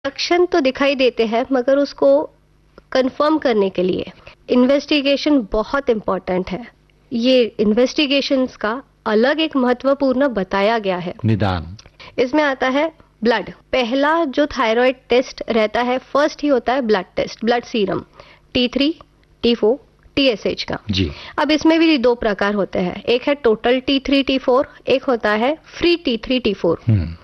लक्षण तो दिखाई देते हैं मगर उसको कंफर्म करने के लिए इन्वेस्टिगेशन बहुत इम्पोर्टेंट है। ये इन्वेस्टिगेशंस का अलग एक महत्वपूर्ण बताया गया है। निदान इसमें आता है ब्लड। पहला जो थायराइड टेस्ट रहता है, फर्स्ट ही होता है blood test, blood serum T3, T4, TSH का। जी। अब इसमें भी दो प्रकार होते हैं, एक है टोटल T3, T4, एक होता है फ्री T3, T4।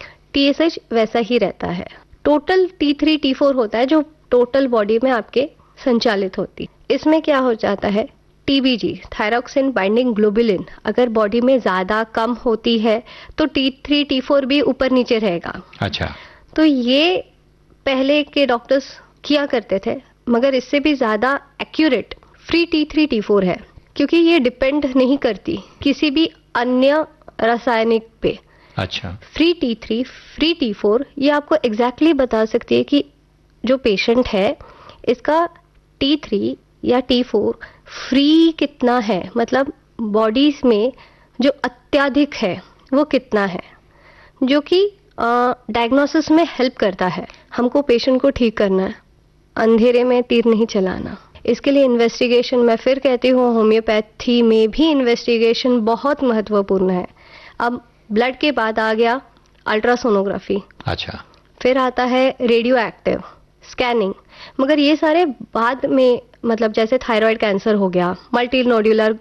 TSH वैसा ही रहता है। टोटल T3, T4 होता है जो टोटल बॉडी में आपके संचालित होती। इसमें क्या हो जाता है, TBG थायरॉक्सिन बाइंडिंग ग्लोबुलिन अगर बॉडी में ज्यादा कम होती है तो T3, T4 भी ऊपर नीचे रहेगा। अच्छा। तो ये पहले के डॉक्टर्स किया करते थे, मगर इससे भी ज्यादा एक्यूरेट फ्री T3, T4 है, क्योंकि ये डिपेंड नहीं करती किसी भी अन्य रासायनिक पे। अच्छा। फ्री T3, फ्री T4 ये आपको एग्जैक्टली बता सकती है कि जो पेशेंट है इसका T3 या T4 फ्री कितना है, मतलब बॉडी में जो अत्यधिक है वो कितना है, जो कि डायग्नोसिस में हेल्प करता है। हमको पेशेंट को ठीक करना है, अंधेरे में तीर नहीं चलाना। इसके लिए इन्वेस्टिगेशन, मैं फिर कहती हूँ, होम्योपैथी में भी इन्वेस्टिगेशन बहुत महत्वपूर्ण है। अब ब्लड के बाद आ गया अल्ट्रासोनोग्राफी। अच्छा। फिर आता है रेडियो एक्टिव स्कैनिंग, मगर ये सारे बाद में, मतलब जैसे थायराइड कैंसर हो गया, मल्टी नोड्यूलर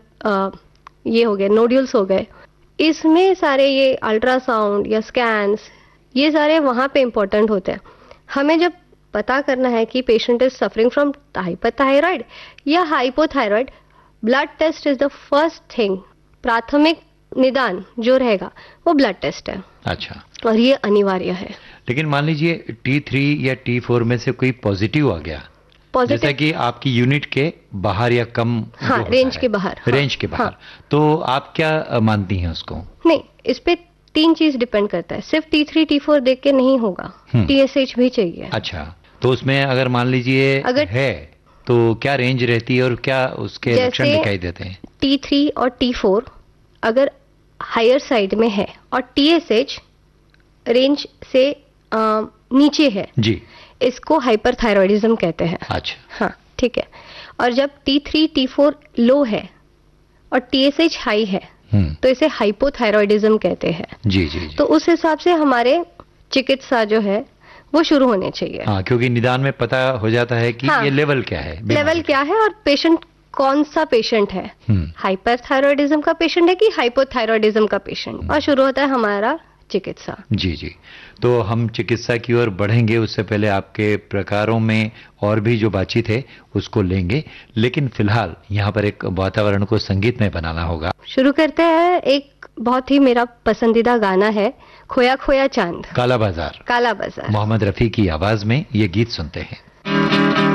ये हो गए, नोड्यूल्स हो गए, इसमें सारे ये अल्ट्रासाउंड या स्कैन्स ये सारे वहाँ पे इम्पोर्टेंट होते हैं। हमें जब पता करना है कि patient is suffering from hyperthyroid या hypothyroid, blood test is the first thing. प्राथमिक निदान जो रहेगा वो ब्लड टेस्ट है। अच्छा। और ये अनिवार्य है। लेकिन मान लीजिए T3 या T4 में से कोई पॉजिटिव आ गया, जैसा कि आपकी यूनिट के बाहर या कम, हाँ, रेंज के बाहर, रेंज के बाहर, हाँ। तो आप क्या मानती हैं उसको? नहीं, इस पे तीन चीज डिपेंड करता है, सिर्फ T3, T4 देख के नहीं होगा, TSH भी चाहिए। अच्छा, तो उसमें अगर मान लीजिए अगर है तो क्या रेंज रहती है और क्या उसके लक्षण दिखाई देते हैं? T3 और T4 अगर हायर साइड में है और TSH रेंज से नीचे है जी, इसको हाइपरथायरॉयडिज्म कहते हैं। अच्छा। हाँ, ठीक है। और जब T3, T4 लो है और TSH हाई है तो इसे हाइपोथायरॉयडिज्म कहते हैं। जी, जी, जी। तो उस हिसाब से हमारे चिकित्सा जो है वो शुरू होने चाहिए। हाँ, क्योंकि निदान में पता हो जाता है कि ये लेवल क्या है, लेवल क्या है और पेशेंट कौन सा पेशेंट है, हाइपरथायरॉयडिज्म का पेशेंट है कि हाइपोथायरॉयडिज्म का पेशेंट, और शुरू होता है हमारा चिकित्सा। जी, जी। तो हम चिकित्सा की ओर बढ़ेंगे, उससे पहले आपके प्रकारों में और भी जो बातचीत है उसको लेंगे, लेकिन फिलहाल यहाँ पर एक वातावरण को संगीतमय बनाना होगा। शुरू करते हैं। एक बहुत ही मेरा पसंदीदा गाना है, खोया खोया चांद, काला बाजार, काला बाजार, मोहम्मद रफी की आवाज में ये गीत सुनते हैं।